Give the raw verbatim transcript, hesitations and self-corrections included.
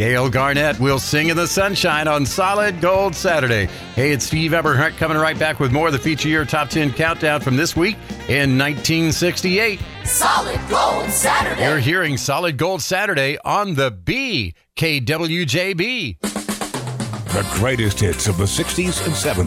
Gail Garnett will sing in the sunshine on Solid Gold Saturday. Hey, it's Steve Eberhardt coming right back with more of the Feature Year Top ten Countdown from this week in nineteen sixty-eight. Solid Gold Saturday. You're hearing Solid Gold Saturday on the B, K W J B. The greatest hits of the sixties and seventies.